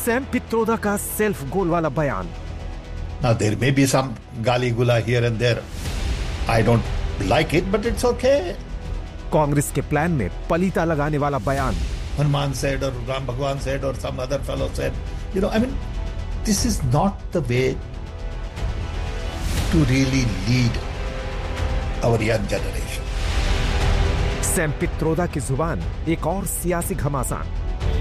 Sam Pitroda का self goal वाला बयान। Now there may be some gali-gula here and there. I don't like it, but it's okay. Congress के plan में पलीता लगाने वाला बयान। Hanuman said, or Ram Bhagwan said, or some other fellow said, this is not the way to really lead our young generation. Sam Pitroda की जुबान एक और सियासी घमासान।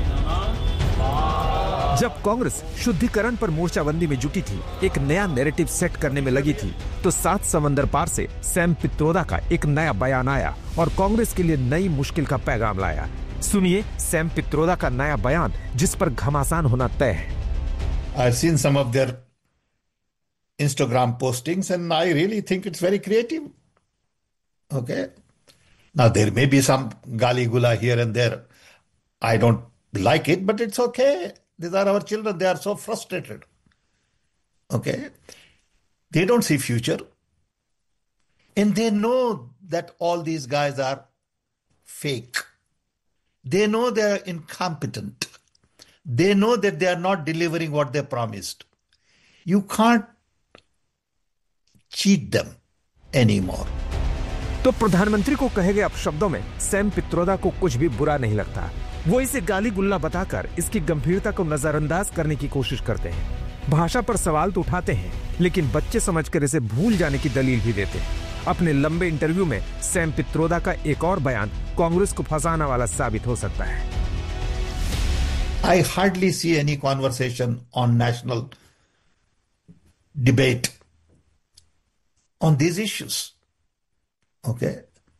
जब कांग्रेस शुद्धिकरण पर मोर्चाबंदी में जुटी थी, एक नया नैरेटिव सेट करने में लगी थी, तो 7 समंदर पार से सैम पित्रोदा का एक नया बयान आया और कांग्रेस के लिए नई मुश्किल का पैगाम लाया। सुनिए सैम पित्रोदा का नया बयान, जिस पर घमासान होना तय है। I've seen some of their Instagram postings and I really think it's very creative. Okay. Now there may be some gali-gula here and there. I don't like it, but it's okay. These are our children. They are so frustrated. Okay. They don't see future. And they know that all these guys are fake. They know they are incompetent. They know that they are not delivering what they promised. You can't cheat them anymore. तो प्रधानमंत्री को कहे गए अपशब्दों में Sam Pitroda को कुछ भी बुरा नहीं लगता। वो इसे गाली गुल्ला बताकर इसकी गंभीरता को नजरअंदाज करने की कोशिश करते हैं। भाषा पर सवाल तो उठाते हैं, लेकिन बच्चे समझकर इसे भूल जाने की दलील भी देते हैं। अपने लंबे इंटरव्यू में सैम पित्रोदा का एक और बयान कांग्रेस को फंसाने वाला साबित हो सकता है। I hardly see any conversation on national debate on these issues. Okay?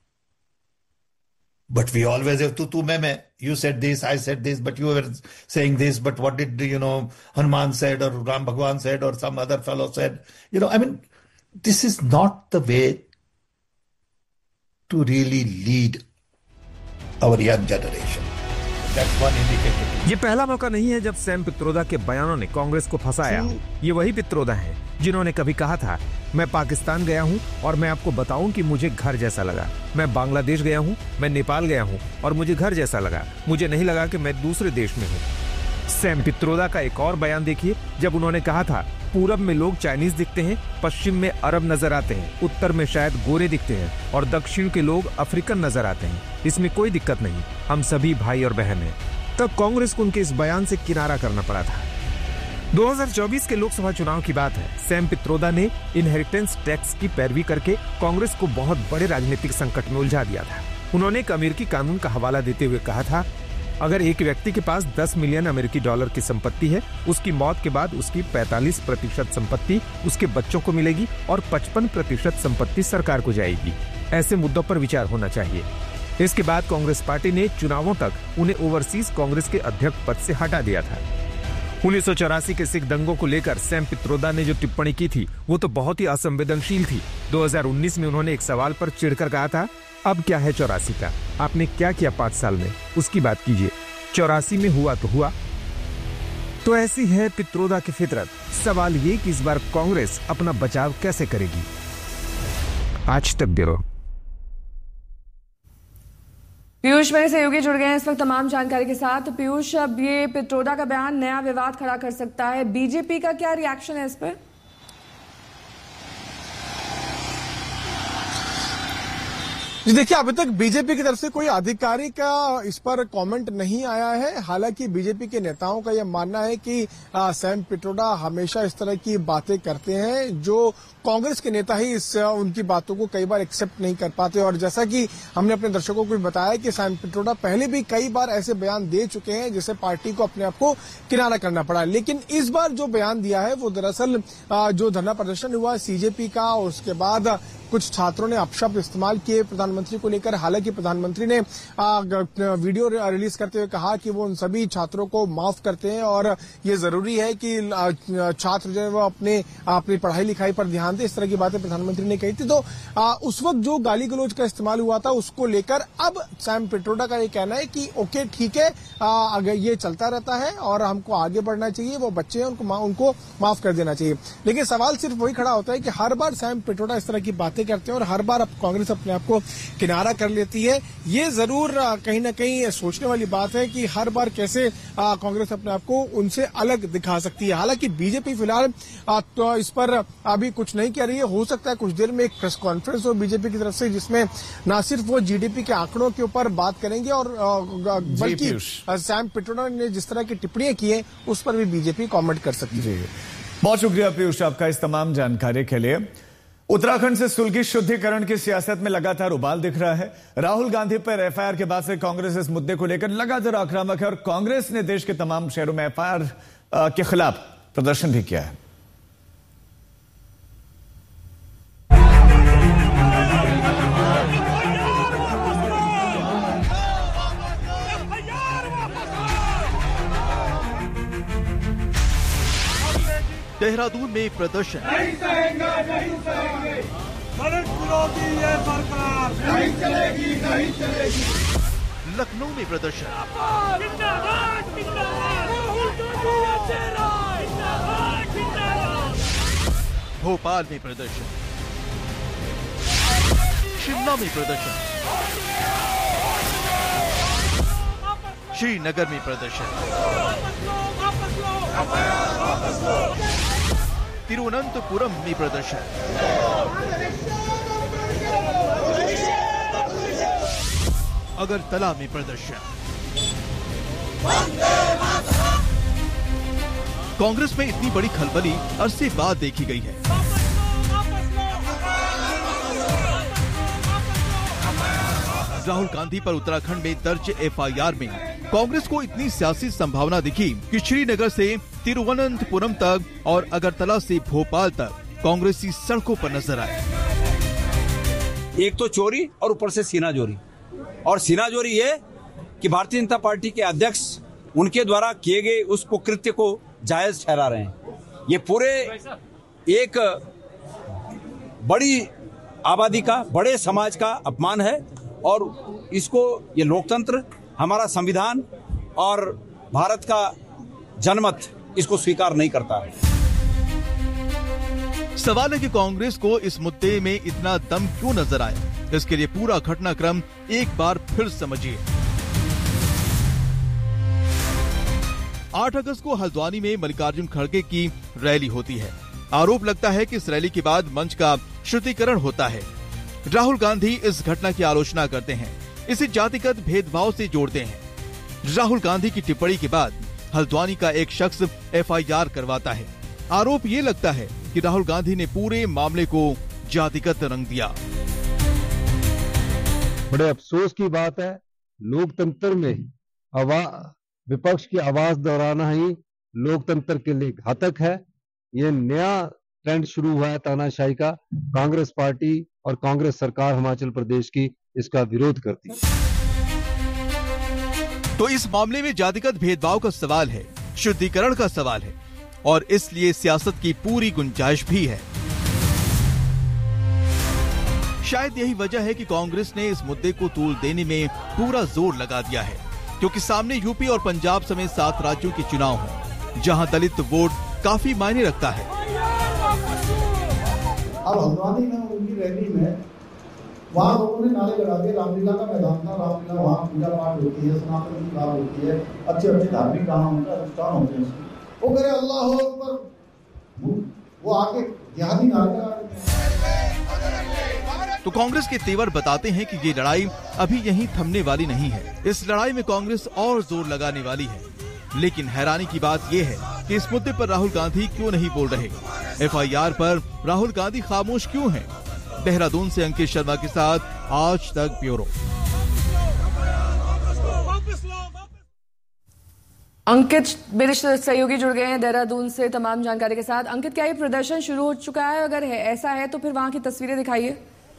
But we always have tu me. You said this, I said this, but you were saying this, but what did, Hanuman said or Ram Bhagwan said or some other fellow said. This is not the way to really lead our young generation. That's one indicator. ये पहला मौका नहीं है जब Sam Pitroda के बयानों ने कांग्रेस को फंसाया। ये वही पित्रोदा हैं जिन्होंने कभी कहा था, मैं पाकिस्तान गया हूं और मैं आपको बताऊं कि मुझे घर जैसा लगा। मैं बांग्लादेश गया हूं, मैं नेपाल गया हूं और मुझे घर जैसा लगा। मुझे नहीं लगा कि मैं दूसरे देश में हूं। सैम पित्रोदा का एक और बयान देखिए, जब उन्होंने कहा था, पूरब में लोग चाइनीज दिखते हैं, पश्चिम में अरब नजर आते हैं, उत्तर में शायद गोरे दिखते हैं और दक्षिण के लोग अफ्रीकन नजर आते हैं। इसमें कोई दिक्कत नहीं, हम सभी भाई और बहन हैं। तब कांग्रेस को उनके इस बयान से किनारा करना पड़ा था। 2024 के लोकसभा चुनाव की बात है। सैम पित्रोदा ने इनहेरिटेंस टैक्स की पैरवी करके कांग्रेस को बहुत बड़े राजनीतिक संकट में उलझा दिया था। उन्होंने एक अमेरिकी कानून का हवाला देते हुए कहा था, अगर एक व्यक्ति के पास 10 मिलियन अमेरिकी डॉलर की संपत्ति है, उसकी मौत के बाद उसकी 45% संपत्ति उसके बच्चों को मिलेगी और 55% संपत्ति सरकार को जाएगी। ऐसे मुद्दों पर विचार होना चाहिए। इसके बाद कांग्रेस पार्टी ने चुनावों तक उन्हें ओवरसीज कांग्रेस के अध्यक्ष पद से हटा दिया था। 1984 के सिख दंगों को लेकर सैम पित्रोदा ने जो टिप्पणी की थी, वो तो बहुत ही असंवेदनशील थी। 2019 में उन्होंने एक सवाल पर चिढ़कर कहा था, अब क्या है 84 का, आपने क्या किया 5 साल में, उसकी बात कीजिए। 84 में हुआ तो हुआ। तो ऐसी है पित्रोदा की फितरत। सवाल ये कि इस बार कांग्रेस अपना बचाव कैसे करेगी। आज तक ब्यूरो। पीयूष मेरे सहयोगी जुड़ गए हैं इस वक्त तमाम जानकारी के साथ। पीयूष, अब ये पित्रोदा का बयान नया विवाद खड़ा कर सकता है, बीजेपी का क्या रिएक्शन है इस पर? जी देखिए, अभी तक बीजेपी की तरफ से कोई आधिकारिक इस पर कमेंट नहीं आया है। हालांकि बीजेपी के नेताओं का यह मानना है कि सैम पित्रोदा हमेशा इस तरह की बातें करते हैं जो कांग्रेस के नेता ही उनकी बातों को कई बार एक्सेप्ट नहीं कर पाते। और जैसा कि हमने अपने दर्शकों को भी बताया कि सैम पित्रोदा पहले भी कई बार ऐसे बयान दे चुके हैं जिससे पार्टी को अपने आप को किनारा करना पड़ा। लेकिन इस बार जो बयान दिया है वो दरअसल जो धरना प्रदर्शन हुआ सीजेपी का, और उसके बाद कुछ छात्रों ने अपशब्द इस्तेमाल किए प्रधानमंत्री को लेकर। हालांकि प्रधानमंत्री ने वीडियो रिलीज करते हुए कहा कि वो उन सभी छात्रों को माफ करते हैं और ये जरूरी है कि छात्र जो है वो अपनी पढ़ाई लिखाई पर ध्यान दे। इस तरह की बातें प्रधानमंत्री ने कही थी। तो उस वक्त जो गाली गलौज का इस्तेमाल हुआ था उसको लेकर अब सैम पित्रोदा का ये कहना है कि ओके ठीक है, अगर ये चलता रहता है और हमको आगे बढ़ना चाहिए, वो बच्चे हैं उनको माफ कर देना चाहिए। लेकिन सवाल सिर्फ वही खड़ा होता है कि हर बार सैम पित्रोदा इस तरह की बातें बातें करते हैं और हर बार अब कांग्रेस अपने आप को किनारा कर लेती है। ये जरूर कहीं ना कहीं सोचने वाली बात है कि हर बार कैसे कांग्रेस अपने आप को उनसे अलग दिखा सकती है। हालांकि बीजेपी फिलहाल तो इस पर अभी कुछ नहीं कह रही है। हो सकता है कुछ देर में एक प्रेस कॉन्फ्रेंस हो बीजेपी की तरफ से, जिसमें न सिर्फ वो जीडीपी के आंकड़ों के ऊपर बात करेंगे और बल्कि सैम पिट्रोडा ने जिस तरह की टिप्पणियां की है उस पर भी बीजेपी कमेंट कर सकती है। बहुत शुक्रिया पीयूष आपका इस तमाम जानकारी के लिए। उत्तराखंड से सुलगी शुद्धिकरण की सियासत में लगातार उबाल दिख रहा है। राहुल गांधी पर एफआईआर के बाद से कांग्रेस इस मुद्दे को लेकर लगातार आक्रामक है और कांग्रेस ने देश के तमाम शहरों में एफआईआर के खिलाफ प्रदर्शन भी किया है। देहरादून में प्रदर्शन, नहीं सहेंगे। दलित विरोधी ये सरकार नहीं चलेगी। लखनऊ में प्रदर्शन, भोपाल में प्रदर्शन, शिमला में प्रदर्शन, श्रीनगर में प्रदर्शन, तिरुवनंतपुरम में प्रदर्शन, अगरतला में प्रदर्शन। कांग्रेस में इतनी बड़ी खलबली अरसे बाद देखी गई है। राहुल गांधी पर उत्तराखंड में दर्ज एफआईआर में कांग्रेस को इतनी सियासी संभावना दिखी कि श्रीनगर से तिरुवनंतपुरम तक और अगरतला से भोपाल तक कांग्रेसी सड़कों पर नजर आए। एक तो चोरी और ऊपर से सीनाजोरी, और सीनाजोरी ये कि भारतीय जनता पार्टी के अध्यक्ष उनके द्वारा किए गए उस कुकृत्य को जायज ठहरा रहे हैं। ये पूरे एक बड़ी आबादी का, बड़े समाज का अपमान है और इसको ये लोकतंत्र, हमारा संविधान और भारत का जनमत इसको स्वीकार नहीं करता है। सवाल है कि कांग्रेस को इस मुद्दे में इतना दम क्यों नजर आया। इसके लिए पूरा घटनाक्रम एक बार फिर समझिए। 8 अगस्त को हल्द्वानी में मल्लिकार्जुन खड़गे की रैली होती है। आरोप लगता है कि इस रैली के बाद मंच का शुद्धिकरण होता है। राहुल गांधी इस घटना की आलोचना करते हैं, इसे जातिगत भेदभाव से जोड़ते हैं। राहुल गांधी की टिप्पणी के बाद हल्द्वानी का एक शख्स एफआईआर करवाता है। आरोप ये लगता है कि राहुल गांधी ने पूरे मामले को जातिगत रंग दिया। बड़े अफसोस की बात है, लोकतंत्र में विपक्ष की आवाज दोहराना ही लोकतंत्र के लिए घातक है। ये नया ट्रेंड शुरू हुआ है तानाशाही का। कांग्रेस पार्टी और कांग्रेस सरकार हिमाचल प्रदेश की इसका विरोध करती है। तो इस मामले में जातिगत भेदभाव का सवाल है, शुद्धिकरण का सवाल है और इसलिए सियासत की पूरी गुंजाइश भी है। शायद यही वजह है कि कांग्रेस ने इस मुद्दे को तूल देने में पूरा जोर लगा दिया है, क्योंकि सामने यूपी और पंजाब समेत 7 राज्यों के चुनाव हैं, जहां दलित वोट काफी मायने रखता है। अब हल्द्वानी में उनकी रैली में वहाँ लोगों ने नारे लगा दिए। रामलीला का मैदान था, रामलीला वहाँ पूजा पाठ होती है, सनातन की बात होती है, अच्छे अच्छे धार्मिक काम होते हैं, अनुष्ठान होते हैं। वो करे अल्लाह हो पर वो आके जिहादी नारे लगा देते हैं। तो कांग्रेस के तेवर बताते हैं कि ये लड़ाई अभी यहीं थमने वाली नहीं है। इस लड़ाई में कांग्रेस और जोर लगाने वाली है। लेकिन हैरानी की बात यह है कि इस मुद्दे पर राहुल गांधी क्यों नहीं बोल रहे। एफआईआर पर राहुल गांधी खामोश क्यों हैं? देहरादून से अंकित शर्मा के साथ आज तक ब्यूरो। अंकित मेरे सहयोगी जुड़ गए हैं देहरादून से तमाम जानकारी के साथ। अंकित, क्या ये प्रदर्शन शुरू हो चुका है? अगर है ऐसा है तो फिर वहां की तस्वीरें दिखाइए।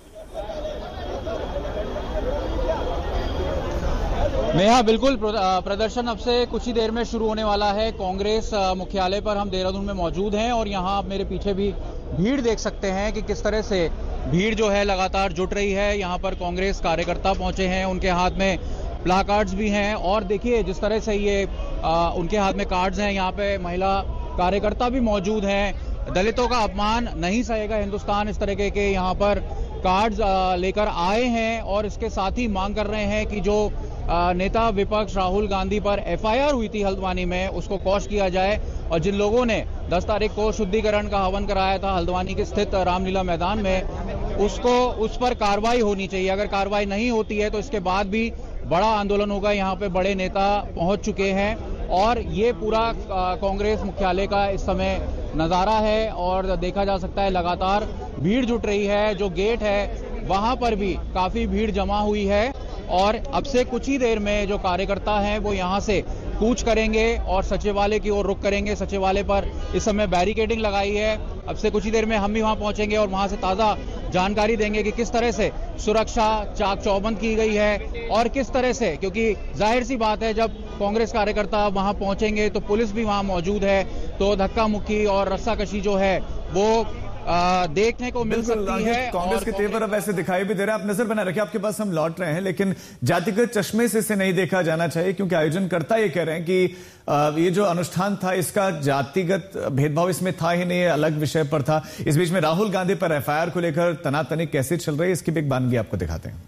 नेहा, बिल्कुल प्रदर्शन अब से कुछ ही देर में शुरू होने वाला है। कांग्रेस मुख्यालय पर हम देहरादून में मौजूद हैं और यहाँ आप मेरे पीछे भी भीड़ देख सकते हैं कि किस तरह से भीड़ जो है लगातार जुट रही है। यहाँ पर कांग्रेस कार्यकर्ता पहुंचे हैं, उनके हाथ में प्लाकार्ड्स भी हैं और देखिए जिस तरह से ये उनके हाथ में कार्ड्स हैं। यहाँ पे महिला कार्यकर्ता भी मौजूद हैं। दलितों का अपमान नहीं सहेगा हिंदुस्तान, इस तरह के यहाँ पर कार्ड्स लेकर आए हैं और इसके साथ ही मांग कर रहे हैं कि जो नेता विपक्ष राहुल गांधी पर एफआईआर हुई थी हल्द्वानी में उसको क्वॉश किया जाए और जिन लोगों ने 10 तारीख को शुद्धिकरण का हवन कराया था हल्द्वानी के स्थित रामलीला मैदान में उस पर कार्रवाई होनी चाहिए। अगर कार्रवाई नहीं होती है तो इसके बाद भी बड़ा आंदोलन होगा। यहाँ पे बड़े नेता पहुंच चुके हैं और ये पूरा कांग्रेस मुख्यालय का इस समय नजारा है और देखा जा सकता है लगातार भीड़ जुट रही है। जो गेट है वहां पर भी काफी भीड़ जमा हुई है और अब से कुछ ही देर में जो कार्यकर्ता हैं वो यहां से कूच करेंगे और सचिवालय की ओर रुख करेंगे। सचिवालय पर इस समय बैरिकेडिंग लगाई है। अब से कुछ ही देर में हम भी वहां पहुंचेंगे और वहां से ताजा जानकारी देंगे कि किस तरह से सुरक्षा चाक चौबंद की गई है और किस तरह से, क्योंकि जाहिर सी बात है जब कांग्रेस कार्यकर्ता वहां पहुंचेंगे तो पुलिस भी वहां मौजूद है, तो धक्का मुक्की और रस्साकशी जो है वो देखने को मिल सकती है। कांग्रेस के तेवर अब ऐसे दिखाई भी दे रहे हैं। आप नजर बना रखिए, आपके पास हम लौट रहे हैं, लेकिन जातिगत चश्मे से इसे नहीं देखा जाना चाहिए क्योंकि आयोजनकर्ता ये कह रहे हैं कि ये जो अनुष्ठान था इसका जातिगत भेदभाव इसमें था ही नहीं, अलग विषय पर था। इस बीच में राहुल गांधी पर एफआईआर को लेकर तनातनी कैसे चल रही है इसकी भी एक बानगी आपको दिखाते हैं।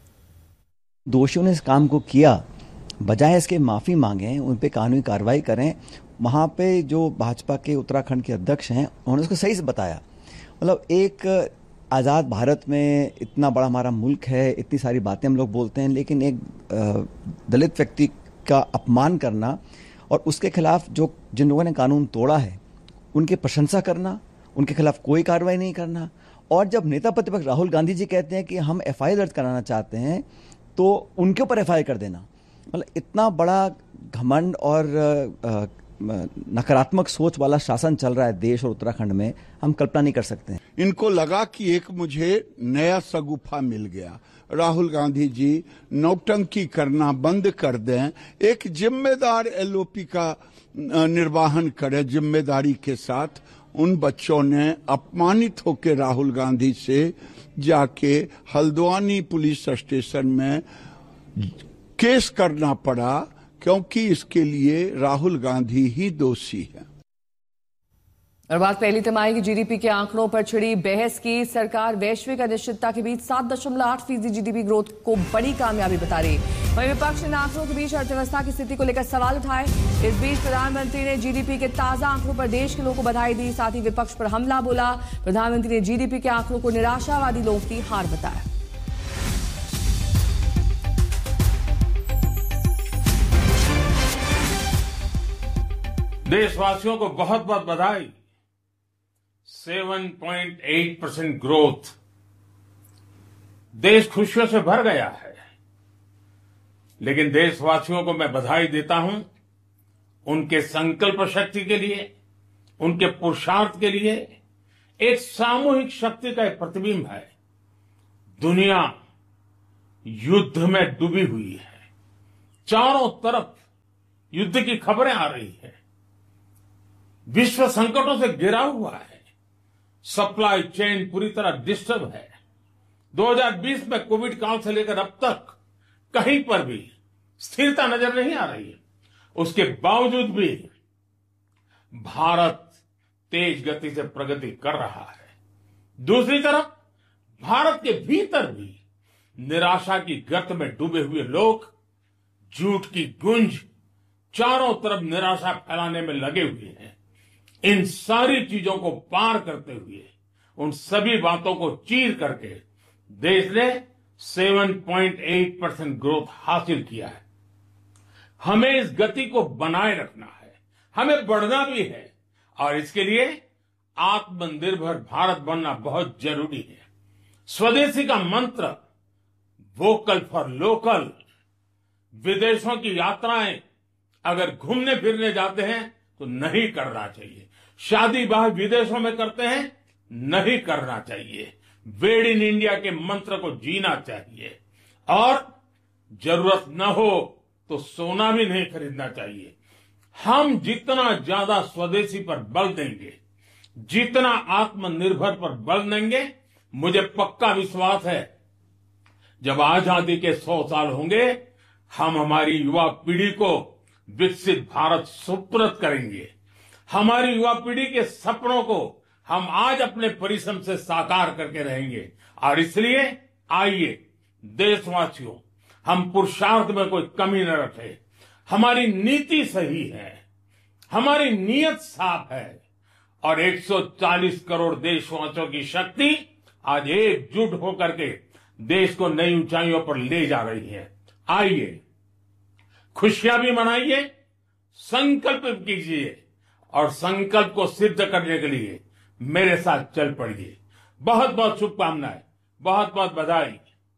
दोषियों ने इस काम को किया, बजाय इसके माफी मांगे, उन पे कानूनी कार्रवाई करें। वहां पे जो भाजपा के उत्तराखंड के अध्यक्ष हैं उन्होंने उसको सही से बताया। मतलब एक आज़ाद भारत में इतना बड़ा हमारा मुल्क है, इतनी सारी बातें हम लोग बोलते हैं, लेकिन एक दलित व्यक्ति का अपमान करना और उसके खिलाफ जिन लोगों ने कानून तोड़ा है उनकी प्रशंसा करना, उनके खिलाफ कोई कार्रवाई नहीं करना। और जब नेता प्रतिपक्ष राहुल गांधी जी कहते हैं कि हम एफआईआर दर्ज कराना चाहते हैं तो उनके ऊपर एफआईआर कर देना, मतलब इतना बड़ा घमंड और नकारात्मक सोच वाला शासन चल रहा है देश और उत्तराखंड में, हम कल्पना नहीं कर सकते हैं। इनको लगा कि एक मुझे नया सगुफा मिल गया। राहुल गांधी जी नौटंकी करना बंद कर दें, एक जिम्मेदार एलओपी का निर्वाहन करें जिम्मेदारी के साथ। उन बच्चों ने अपमानित होकर राहुल गांधी से जाके हल्द्वानी पुलिस स्टेशन में केस करना पड़ा क्योंकि इसके लिए राहुल गांधी ही दोषी है। और बात पहली तिमाही की जीडीपी के आंकड़ों पर छिड़ी बहस की। सरकार वैश्विक अनिश्चितता के बीच 7.8% जीडीपी ग्रोथ को बड़ी कामयाबी बता रही। वहीं विपक्ष ने आंकड़ों के बीच अर्थव्यवस्था की स्थिति को लेकर सवाल उठाए। इस बीच प्रधानमंत्री ने जीडीपी के ताजा आंकड़ों पर देश के लोगों को बधाई दी, साथ ही विपक्ष पर हमला बोला। प्रधानमंत्री ने जीडीपी के आंकड़ों को निराशावादी लोगों की हार बताया। देशवासियों को बहुत बहुत बधाई। 7.8% ग्रोथ, देश खुशियों से भर गया है। लेकिन देशवासियों को मैं बधाई देता हूं उनके संकल्प शक्ति के लिए, उनके पुरुषार्थ के लिए। एक सामूहिक शक्ति का एक प्रतिबिंब है। दुनिया युद्ध में डूबी हुई है, चारों तरफ युद्ध की खबरें आ रही है, विश्व संकटों से घिरा हुआ है, सप्लाई चेन पूरी तरह डिस्टर्ब है। 2020 में कोविड काल से लेकर अब तक कहीं पर भी स्थिरता नजर नहीं आ रही है। उसके बावजूद भी भारत तेज गति से प्रगति कर रहा है। दूसरी तरफ भारत के भीतर भी निराशा की गर्त में डूबे हुए लोग, झूठ की गुंज, चारों तरफ निराशा फैलाने में लगे हुए हैं। इन सारी चीजों को पार करते हुए, उन सभी बातों को चीर करके देश ने 7.8% ग्रोथ हासिल किया है। हमें इस गति को बनाए रखना है, हमें बढ़ना भी है और इसके लिए आत्मनिर्भर भारत बनना बहुत जरूरी है। स्वदेशी का मंत्र, वोकल फॉर लोकल। विदेशों की यात्राएं अगर घूमने फिरने जाते हैं तो नहीं करना चाहिए। शादी ब्याह विदेशों में करते हैं, नहीं करना चाहिए। मेड इन इंडिया के मंत्र को जीना चाहिए और जरूरत न हो तो सोना भी नहीं खरीदना चाहिए। हम जितना ज्यादा स्वदेशी पर बल देंगे, जितना आत्मनिर्भर पर बल देंगे, मुझे पक्का विश्वास है जब आजादी के 100 साल होंगे, हम हमारी युवा पीढ़ी को विकसित भारत सुपुर्द करेंगे। हमारी युवा पीढ़ी के सपनों को हम आज अपने परिश्रम से साकार करके रहेंगे। और इसलिए आइए देशवासियों, हम पुरुषार्थ में कोई कमी न रखें। हमारी नीति सही है, हमारी नीयत साफ है और 140 करोड़ देशवासियों की शक्ति आज एकजुट होकर के देश को नई ऊंचाइयों पर ले जा रही है। आइए खुशियां भी मनाइए, संकल्प कीजिए और संकल्प को सिद्ध करने के लिए मेरे साथ चल पड़िए। बहुत बहुत शुभकामनाएं, बहुत बहुत बधाई।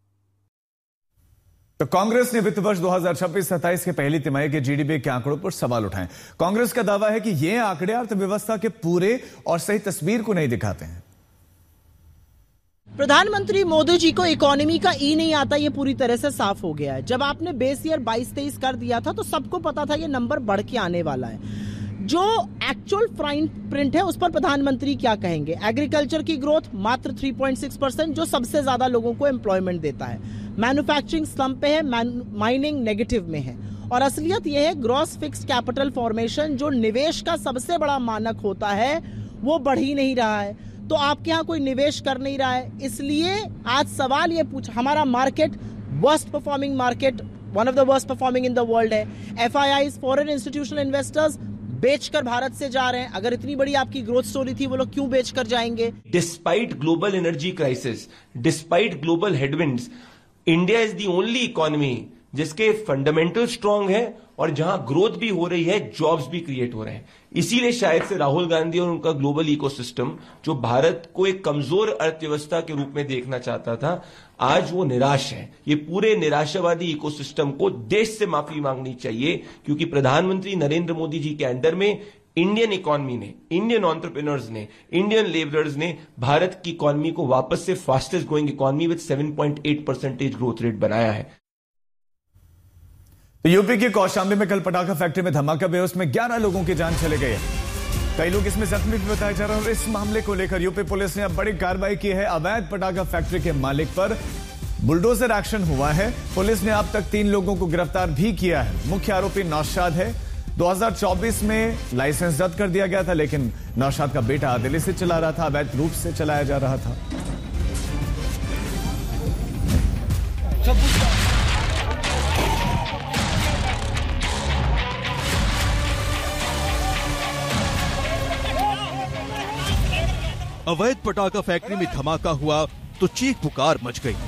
तो कांग्रेस ने वित्त वर्ष 2026-27 के पहली तिमाही के जीडीपी के आंकड़ों पर सवाल उठाए। कांग्रेस का दावा है कि ये आंकड़े अर्थव्यवस्था के पूरे और सही तस्वीर को नहीं दिखाते हैं। प्रधानमंत्री मोदी जी को इकोनॉमी का ई नहीं आता, ये पूरी तरह से साफ हो गया है। जब आपने बेस ईयर 22-23 कर दिया था तो सबको पता था ये नंबर बढ़ के आने वाला है। जो एक्चुअल फाइन प्रिंट है उस पर प्रधानमंत्री क्या कहेंगे? एग्रीकल्चर की ग्रोथ मात्र 3.6%, जो सबसे ज्यादा लोगों को एम्प्लॉयमेंट देता है। मैन्युफैक्चरिंग स्लम्प पे है, माइनिंग नेगेटिव में है। और असलियत यह है ग्रॉस फिक्स्ड कैपिटल फॉर्मेशन, जो निवेश का सबसे बड़ा मानक होता है, वो बढ़ ही नहीं रहा है। तो आपके यहाँ कोई निवेश कर नहीं रहा है। इसलिए आज सवाल ये पूछा, हमारा market worst performing market, one of the worst performing in the world है। FIIs, फॉरेन इंस्टीट्यूशनल इन्वेस्टर्स बेचकर भारत से जा रहे हैं। अगर इतनी बड़ी आपकी ग्रोथ स्टोरी थी, वो लोग क्यों बेचकर जाएंगे? Despite global energy crisis, despite global headwinds, India is the only economy जिसके फंडामेंटल स्ट्रांग है और जहां ग्रोथ भी हो रही है, जॉब्स भी क्रिएट हो रहे हैं। इसीलिए शायद से राहुल गांधी और उनका ग्लोबल इकोसिस्टम, जो भारत को एक कमजोर अर्थव्यवस्था के रूप में देखना चाहता था, आज वो निराश है। ये पूरे निराशावादी इकोसिस्टम को देश से माफी मांगनी चाहिए, क्योंकि प्रधानमंत्री नरेंद्र मोदी जी के अंडर में इंडियन इकोनॉमी ने, इंडियन एंटरप्रेन्योर्स ने, इंडियन लेबरर्स ने भारत की इकोनॉमी को वापस से fastest growing economy with 7.8% growth rate बनाया है। यूपी के कौशाम्बी में कल पटाखा फैक्ट्री में धमाका हुआ, उसमें 11 लोगों की जान चले गई। कई लोग इसमें जख्मी भी बताए जा रहे हैं। और इस मामले को लेकर यूपी पुलिस ने अब बड़ी कार्रवाई की है। अवैध पटाखा फैक्ट्री के मालिक पर बुलडोजर एक्शन हुआ है। पुलिस ने अब तक 3 लोगों को गिरफ्तार भी किया है। मुख्य आरोपी नौशाद है। 2024 में लाइसेंस रद्द कर दिया गया था, लेकिन नौशाद का बेटा दिल्ली से चला रहा था, अवैध रूप से चलाया जा रहा था। अवैध पटाखा फैक्ट्री में धमाका हुआ तो चीख पुकार मच गई।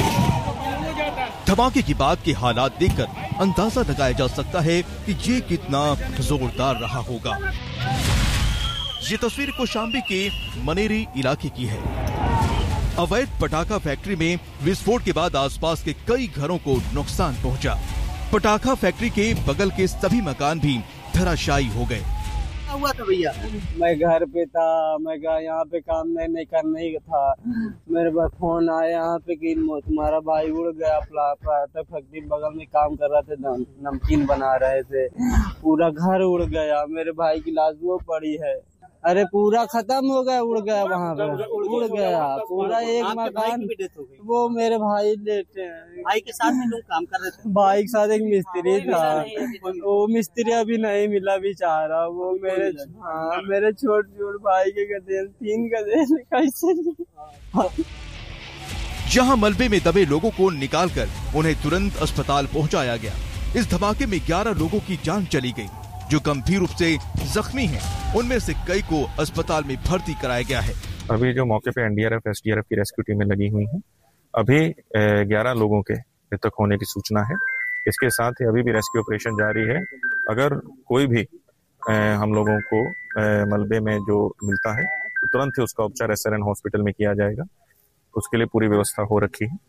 धमाके के बाद के हालात देखकर अंदाजा लगाया जा सकता है कि ये कितना जोरदार रहा होगा। ये तस्वीर कौशाम्बी के मनेरी इलाके की है। अवैध पटाखा फैक्ट्री में विस्फोट के बाद आसपास के कई घरों को नुकसान पहुंचा। पटाखा फैक्ट्री के बगल के सभी मकान भी धराशायी हो गए। हुआ था भैया? मैं घर पे था, मैं यहाँ पे काम नहीं करने था। मेरे पास फोन आया यहाँ पे कि तुम्हारा भाई उड़ गया। फैक्ट्री बगल में काम कर रहे थे, नमकीन बना रहे थे, पूरा घर उड़ गया। मेरे भाई की लाश वो पड़ी है। अरे पूरा खत्म हो गया, उड़ गया, वहाँ पे उड़ गया पूरा एक मकान। वो मेरे भाई लेटे हैं। भाई के साथ में लोग काम कर रहे थे? भाई के साथ एक मिस्त्री था, वो मिस्त्री अभी नहीं मिला बेचारा। वो मेरे छोटे भाई के गधे 3 गधे कैसे। जहां मलबे में दबे लोगों को निकालकर उन्हें तुरंत अस्पताल पहुंचाया गया। इस धमाके में 11 लोगों की जान चली गई, जो गंभीर रूप से जख्मी हैं। उनमें से कई को अस्पताल में भर्ती कराया गया है। अभी जो मौके पे NDRF, SDRF की रेस्क्यू टीमें लगी हुई हैं। अभी 11 लोगों के मृतक होने की सूचना है। इसके साथ ही अभी भी रेस्क्यू ऑपरेशन जारी है। अगर कोई भी हम लोगों को मलबे में जो मिलता है तो तुरंत ही उसका उपचार SRN हॉस्पिटल में किया जाएगा। उसके लिए पूरी व्यवस्था हो रखी है।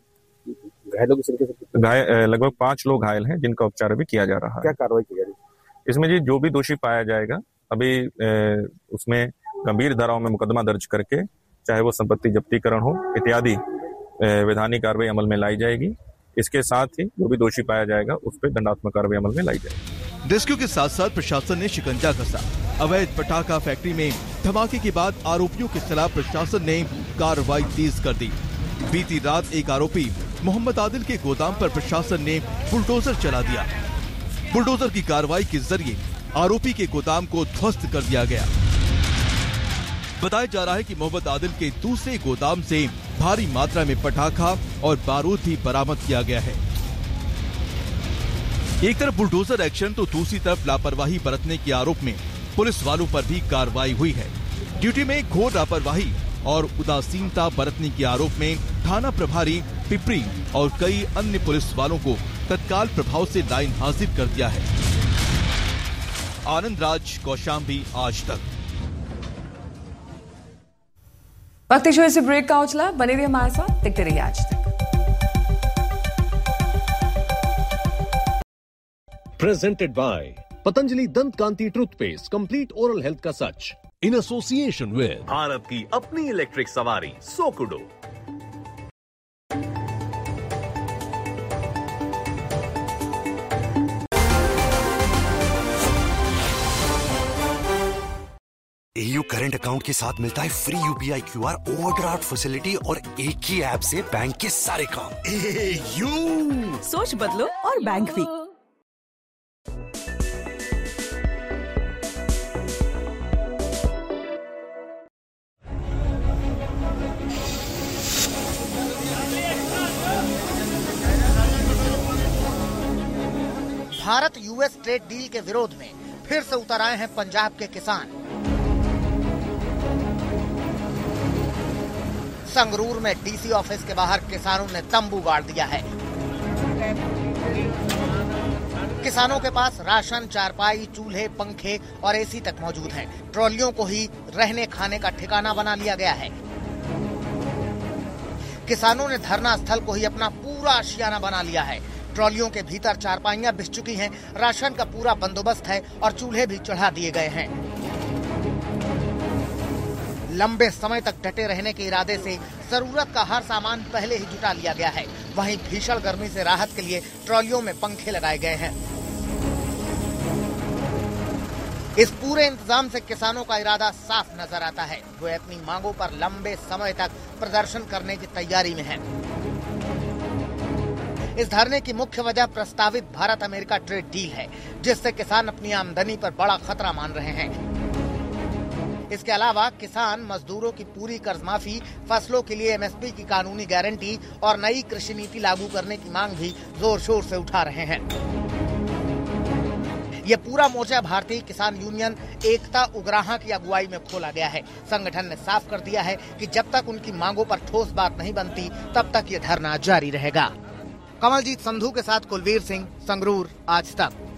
लगभग 5 लोग घायल हैं, जिनका उपचार अभी किया जा रहा है। क्या कार्रवाई की जा रही है इसमें? जी, जो भी दोषी पाया जाएगा अभी उसमें गंभीर धाराओं में मुकदमा दर्ज करके, चाहे वो संपत्ति जब्तीकरण हो इत्यादि वैधानिक कार्रवाई अमल में लाई जाएगी। इसके साथ ही जो भी दोषी पाया जाएगा उस पर दंडात्मक कार्रवाई अमल में लाई जाएगी। रेस्क्यू के साथ साथ प्रशासन ने शिकंजा कसा। अवैध पटाखा फैक्ट्री में धमाके के बाद आरोपियों के खिलाफ प्रशासन ने कार्रवाई तेज कर दी। बीती रात एक आरोपी मोहम्मद आदिल के गोदाम पर प्रशासन ने बुलडोजर चला दिया। बुलडोजर की कार्रवाई के जरिए आरोपी के गोदाम को ध्वस्त कर दिया गया। बताया जा रहा है कि मोहम्मद आदिल के दूसरे गोदाम से भारी मात्रा में पटाखा और बारूद भी बरामद किया गया है। एक तरफ बुलडोजर एक्शन तो दूसरी तरफ लापरवाही बरतने के आरोप में पुलिस वालों पर भी कार्रवाई हुई है। ड्यूटी में घोर लापरवाही और उदासीनता बरतने के आरोप में थाना प्रभारी पिपरी और कई अन्य पुलिस वालों को तत्काल प्रभाव से लाइन हाजिर कर दिया है। आनंद राज, कौशाम्बी, आज तक। वक्त है से ब्रेक का उछला, बने रहिए हमारे साथ, देखते रहिए आज तक। Presented by Patanjali Dant Kanti Toothpaste, Complete Oral Health का सच, in association with भारत की अपनी इलेक्ट्रिक सवारी सोकुडो। AU करंट अकाउंट के साथ मिलता है free UPI QR overdraft facility और एक ही ऐप से बैंक के सारे काम। AU सोच बदलो और बैंक भी। भारत US ट्रेड डील के विरोध में फिर से उतर आए हैं पंजाब के किसान। संगरूर में DC ऑफिस के बाहर किसानों ने तंबू गाड़ दिया है। किसानों के पास राशन, चारपाई, चूल्हे, पंखे और AC तक मौजूद है। ट्रॉलियों को ही रहने खाने का ठिकाना बना लिया गया है। किसानों ने धरना स्थल को ही अपना पूरा आशियाना बना लिया है। ट्रॉलियों के भीतर चारपाइयां बिछ चुकी हैं, राशन का पूरा बंदोबस्त है और चूल्हे भी चढ़ा दिए गए हैं। लंबे समय तक डटे रहने के इरादे से जरूरत का हर सामान पहले ही जुटा लिया गया है। वहीं भीषण गर्मी से राहत के लिए ट्रॉलियों में पंखे लगाए गए हैं। इस पूरे इंतजाम से किसानों का इरादा साफ नजर आता है। वे अपनी मांगों पर लंबे समय तक प्रदर्शन करने की तैयारी में हैं। इस धरने की मुख्य वजह प्रस्तावित भारत अमेरिका ट्रेड डील है, जिससे किसान अपनी आमदनी पर बड़ा खतरा मान रहे हैं। इसके अलावा किसान मजदूरों की पूरी कर्ज माफी, फसलों के लिए MSP की कानूनी गारंटी और नई कृषि नीति लागू करने की मांग भी जोर शोर से उठा रहे हैं। ये पूरा मोर्चा भारतीय किसान यूनियन एकता उग्राहा की अगुवाई में खोला गया है। संगठन ने साफ कर दिया है कि जब तक उनकी मांगों पर ठोस बात नहीं बनती, तब तक ये धरना जारी रहेगा। कमलजीत संधू के साथ कुलवीर सिंह, संगरूर, आज तक।